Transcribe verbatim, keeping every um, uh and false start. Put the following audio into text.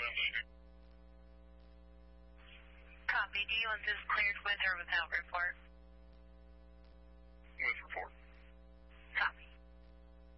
Copy. Do you want this cleared with or without report?